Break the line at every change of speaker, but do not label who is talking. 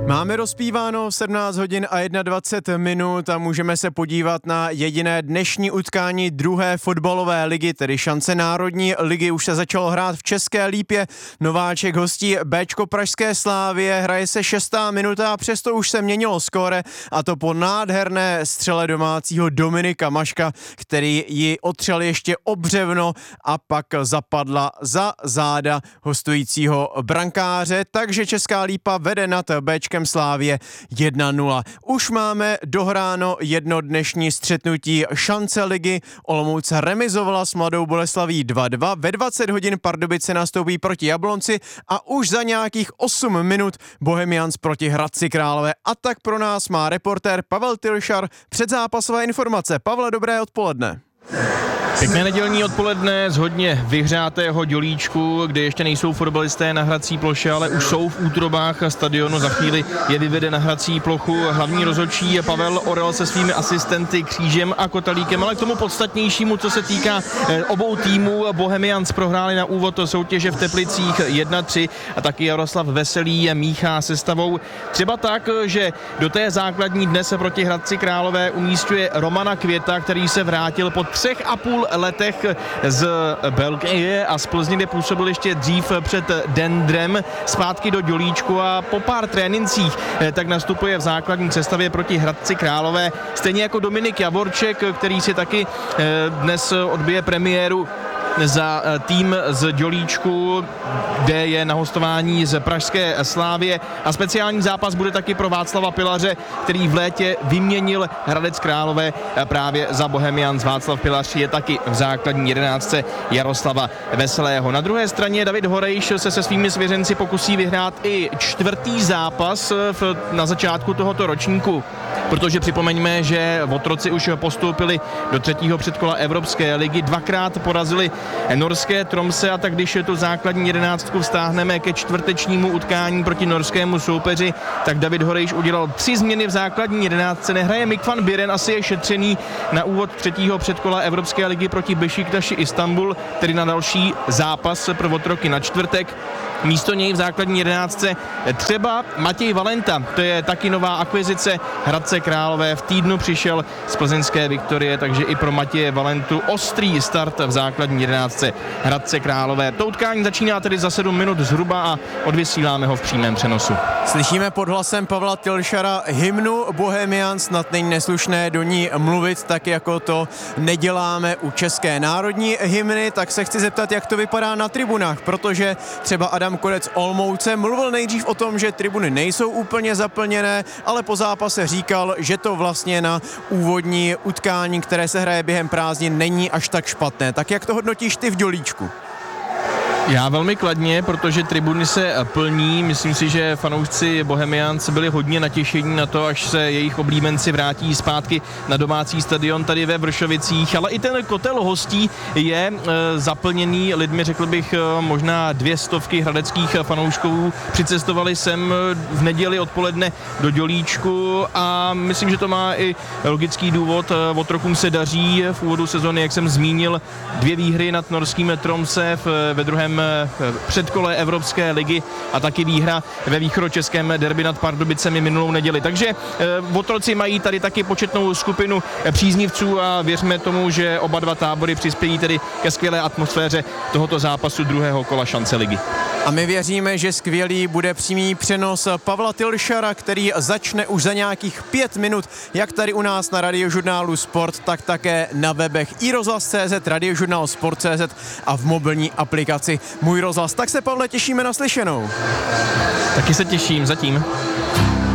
Máme rozpíváno 17 hodin a 21 minut a můžeme se podívat na jediné dnešní utkání druhé fotbalové ligy, tedy šance Národní ligy. Už se začalo hrát v České Lípě. Nováček hostí Béčko pražské Slávie, hraje se 6. minuta a přesto už se měnilo skóre, a to po nádherné střele domácího Dominika Maška, který ji otřel ještě o břevno a pak zapadla za záda hostujícího brankáře, takže Česká Lípa vede nad Béčkem Slávie 1-0. Už máme dohráno jedno dnešní střetnutí šance ligy. Olomouc remizovala s Mladou Boleslaví 2-2. Ve 20 hodin Pardubice nastoupí proti Jablonci a už za nějakých 8 minut Bohemians proti Hradci Králové. A tak pro nás má reportér Pavel Tilšar předzápasové informace. Pavle, dobré odpoledne.
Pěkné nedělní odpoledne z hodně vyhřátého Dělíčku, kde ještě nejsou fotbalisté na hrací ploše, ale už jsou v útrobách stadionu. Za chvíli je vyvede na hrací plochu hlavní rozhodčí je Pavel Orel se svými asistenty Křížem a Kotalíkem, ale k tomu podstatnějšímu, co se týká obou týmů. Bohemians prohráli na úvod soutěže v Teplicích 1-3 a taky Jaroslav Veselý míchá sestavou třeba tak, že do té základní dnes se proti Hradci Králové umísťuje Romana Květa, který se vrátil po 3,5 letech z Belgie a z Plzně, kde působil ještě dřív před Dendrem, zpátky do Dělíčku a po pár trénincích tak nastupuje v základní sestavě proti Hradci Králové. Stejně jako Dominik Javorček, který si taky dnes odbije premiéru za tým z Dělíčku, kde je na hostování z pražské Slávie, a speciální zápas bude taky pro Václava Pilaře, který v létě vyměnil Hradec Králové právě za Bohemians. Václav Pilař je taky v základní 11 Jaroslava Veselého. Na druhé straně David Horejš se svými svěřenci pokusí vyhrát i 4. zápas na začátku tohoto ročníku, protože připomeňme, že Otroci už postoupili do 3. předkola Evropské ligy, 2krát porazili norské Tromse, a tak když tu základní 11 vztáhneme ke čtvrtečnímu utkání proti norskému soupeři, tak David Horejš udělal 3 změny v základní 11. Nehraje Mik van Bieren, asi je šetřený na úvod 3. předkola Evropské ligy proti Bešiktaši Istanbul, tedy na další zápas pro Otroky na čtvrtek. Místo něj v základní 11 třeba Matěj Valenta, to je taky nová akvizice Hradce Králové, v týdnu přišel z plzeňské Viktorie, takže i pro Matěje Valentu ostrý start v základní 11 Hradce Králové. To utkání začíná tedy za 7 minut zhruba a odvysíláme ho v přímém přenosu.
Slyšíme pod hlasem Pavla Tilšara hymnu Bohemians, snad není neslušné do ní mluvit, tak jako to neděláme u české národní hymny, tak se chci zeptat, jak to vypadá na tribunách, protože třeba Adam Kodec Olomouce mluvil nejdřív o tom, že tribuny nejsou úplně zaplněné, ale po zápase říkal, že to vlastně na úvodní utkání, které se hraje během prázdnin, není až tak špatné. Tak jak to hodnotíš ty v Dělíčku?
Já velmi kladně, protože tribuny se plní. Myslím si, že fanoušci Bohemians byli hodně natěšení na to, až se jejich oblíbenci vrátí zpátky na domácí stadion tady ve Vršovicích, ale i ten kotel hostí je zaplněný lidmi, řekl bych možná 200 hradeckých fanoušků. Přicestovali sem v neděli odpoledne do Dělíčku a myslím, že to má i logický důvod. Otrokům se daří v úvodu sezony, jak jsem zmínil, 2 výhry nad norským Tromse ve druhém předkole Evropské ligy a taky výhra ve východočeském derby nad Pardubicemi minulou neděli. Takže Otroci mají tady taky početnou skupinu příznivců a věřme tomu, že oba dva tábory přispějí tedy ke skvělé atmosféře tohoto zápasu druhého kola šance ligy.
A my věříme, že skvělý bude přímý přenos Pavla Tilšara, který začne už za nějakých 5 minut, jak tady u nás na Radiožurnálu Sport, tak také na webech iRozhlas.cz, Radiožurnál Sport.cz a v mobilní aplikaci Můj rozhlas. Tak se, Pavle, těšíme na slyšenou.
Taky se těším zatím.